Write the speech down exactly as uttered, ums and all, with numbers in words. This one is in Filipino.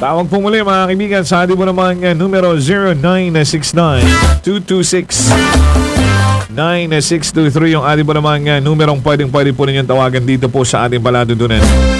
Tawag po muli mga kaibigan sa ating po namang uh, numero zero nine six nine, two two six, nine six two three yung ating po namang uh, numerong pwedeng pwede po ninyong tawagan dito po sa ating paladudunan.